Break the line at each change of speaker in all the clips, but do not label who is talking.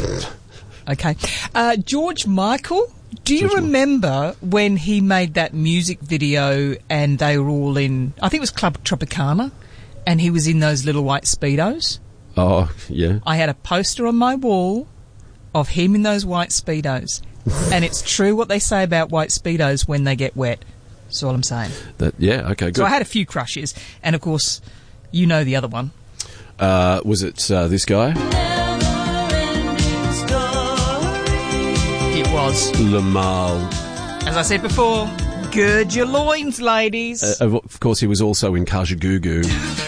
Okay. George Michael, do you remember when he made that music video and they were all in, I think it was Club Tropicana, and he was in those little white Speedos?
Oh, yeah.
I had a poster on my wall of him in those white Speedos. And it's true what they say about white Speedos when they get wet. That's all I'm saying.
Okay, good.
So I had a few crushes, and of course, you know the other one.
Was it this guy?
It was
Lamal.
As I said before, gird your loins, ladies.
Of course, he was also in Kajagoogoo.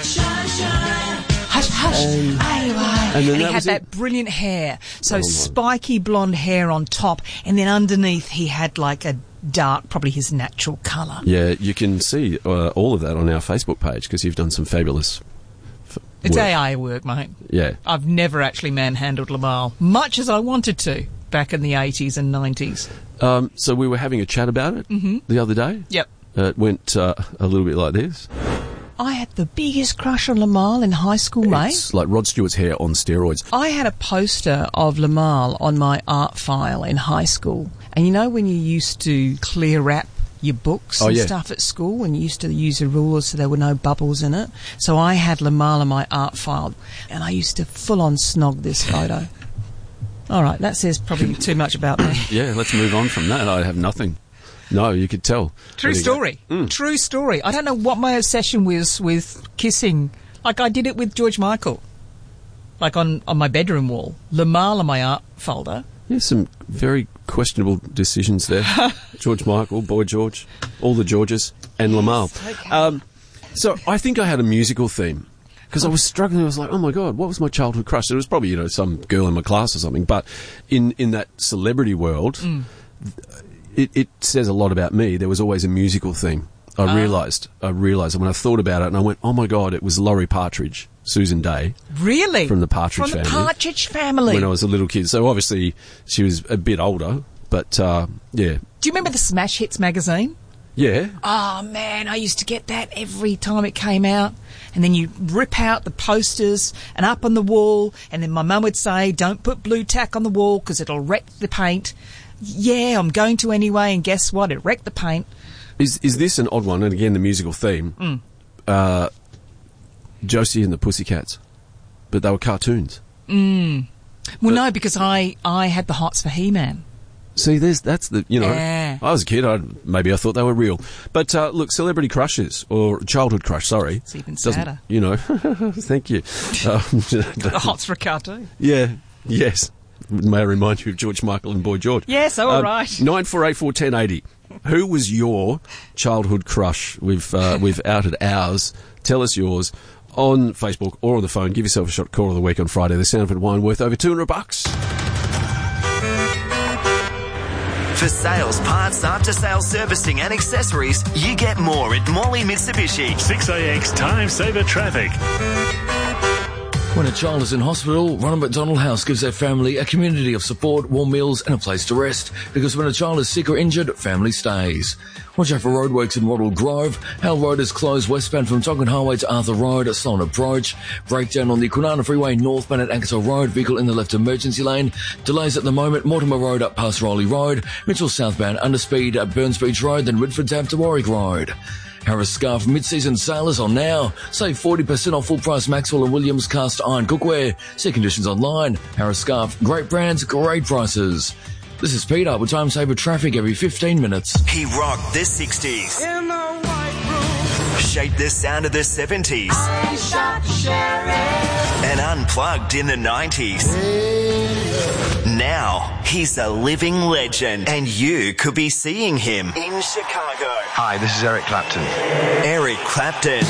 Hush, hush. And
then
he had that brilliant hair. So spiky blonde hair on top, and then underneath he had like a dark, probably his natural colour.
Yeah, you can see all of that on our Facebook page because you've done some fabulous
It's
work.
AI work, mate.
Yeah.
I've never actually manhandled Lamal, much as I wanted to back in the 80s and 90s.
So we were having a chat about it the other day.
Yep.
It went a little bit like this.
I had the biggest crush on Lamal in high school, mate.
It's like Rod Stewart's hair on steroids.
I had a poster of Lamal on my art file in high school. And you know when you used to clear wrap your books and stuff at school, and you used to use a ruler so there were no bubbles in it? So I had Lamal on my art file, and I used to full-on snog this photo. All right, that says probably too much about me.
Yeah, let's move on from that. I have nothing. No, you could tell.
True story. True story. I don't know what my obsession was with kissing. Like I did it with George Michael. Like on my bedroom wall. Lamal on my art folder.
Yeah, some very questionable decisions there. George Michael, Boy George, all the Georges, and Lamal.
Okay.
So I think I had a musical theme. Because I was struggling, I was like, oh my God, what was my childhood crush? It was probably, some girl in my class or something. But in that celebrity world, it says a lot about me. There was always a musical theme. I realised when I thought about it, and I went, oh my God, it was Laurie Partridge, Susan Day.
Really?
From the Partridge family.
From the Partridge family.
When I was a little kid. So obviously she was a bit older, but yeah.
Do you remember the Smash Hits magazine?
Yeah.
Oh, man, I used to get that every time it came out. And then you rip out the posters and up on the wall, and then my mum would say, don't put blue tack on the wall because it'll wreck the paint. Yeah, I'm going to anyway, and guess what? It wrecked the paint.
Is this an odd one? And again, the musical theme. Josie and the Pussycats. But they were cartoons.
Well, no, because I had the hots for He-Man.
See, that's the,
Yeah.
I was a kid, maybe I thought they were real. But look, celebrity crushes, or childhood crush, sorry.
It's even sadder.
Thank you.
The hots for a cartoon.
Yeah, yes. May I remind you of George Michael and Boy George?
Yes, all right.
94841080. Who was your childhood crush? We've outed ours. Tell us yours on Facebook or on the phone. Give yourself a shot. Call of the week on Friday. The Sound of It wine worth over $200.
For sales, parts, after-sales servicing and accessories, you get more at Morley Mitsubishi.
6AX Time Saver Traffic.
When a child is in hospital, Ronald McDonald House gives their family a community of support, warm meals and a place to rest. Because when a child is sick or injured, family stays. Watch out for roadworks in Wattle Grove. Hale Road is closed westbound from Tonkin Highway to Arthur Road, a slow approach. Breakdown on the Kwinana Freeway northbound at Ankersville Road, vehicle in the left emergency lane. Delays at the moment, Mortimer Road up past Rowley Road. Mitchell southbound underspeed at Burns Beach Road, then Ridford Tap to Warwick Road. Harris Scarf mid-season sale is on now. Save 40% off full price Maxwell and Williams cast iron cookware. See conditions online. Harris Scarf, great brands, great prices. This is Peter with Time Saver Traffic every 15 minutes.
He rocked the 60s.
In the white room.
Shaped the sound of the 70s.
I shot the sheriff.
And unplugged in the 90s. Now, he's a living legend, and you could be seeing him in Chicago.
Hi, this is Eric Clapton.
Eric Clapton.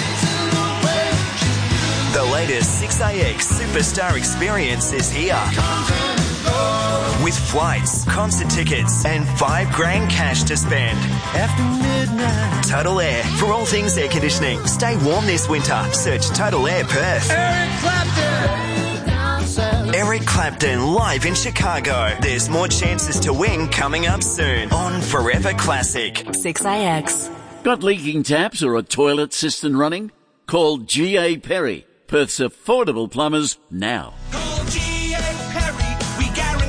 The latest 6AX Superstar experience is here. With flights, concert tickets, and $5,000 cash to spend.
After midnight.
Total Air, for all things air conditioning. Stay warm this winter. Search Total Air Perth.
Eric Clapton.
Eric Clapton live in Chicago. There's more chances to win coming up soon on Forever Classic.
6AX.
Got leaking taps or a toilet cistern running? Call G.A. Perry, Perth's affordable plumbers, now.
Call G.A. Perry. We guarantee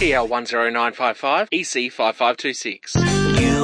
PL 10955, EC 5526.